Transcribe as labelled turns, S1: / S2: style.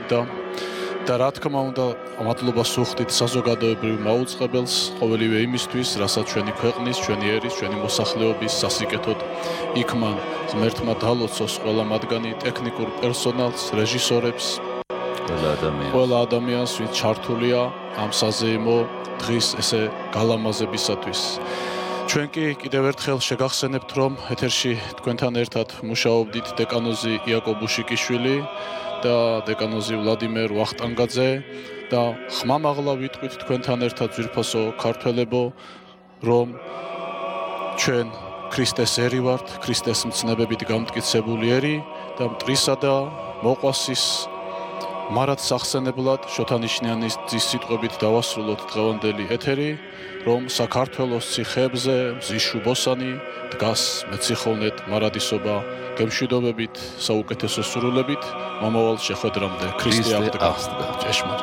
S1: და რა თქმა უნდა მადლობას ვუხდით საზოგადოებრივ მაუწყებელს ყოველივე იმისთვის, რასაც ჩვენი ქვეყნის, ჩვენი ერის, ჩვენი მოსახლეობის სასიკეთოდ იქმან ღმერთმა დალოცოს ყველა მათგანი ტექნიკურ პერსონალს, რეჟისორებს, ყველა ადამიანს, ვინც ჩართულია ამ საზეიმო დღის ესე გალამაზებისათვის. ჩვენ კი კიდევ ერთხელ შეგახსენებთ, რომ ეთერში თქვენთან ერთად მუშაობდით დეკანოზი იაკობ უშიკიშვილი და დეკანოზი ვლადიმერ ვახტანგაძე და ხმამაღლა ვიტყვით თქვენთან ერთად ძვირფასო ქართველებო, რომ ჩვენ ქრისტეს ერი ვართ, ქრისტეს მცნებებით გამტკიცებული ერი და მტრისა და მოყვასის მარად სახსენებლად შოთანიშნიანის ძის სიტყვებით დავასრულოთ დღევანდელი ეთერი, რომ საქართველოს ციხეებზე მზის შუბოსანი დგას მეციხოვნეთ მარადისობა გემშვიდობებით, საუკეთესო სრულებით, მომავალ შეხვედრამდე ქრისტე აღდგა. ჭეშმარიტ.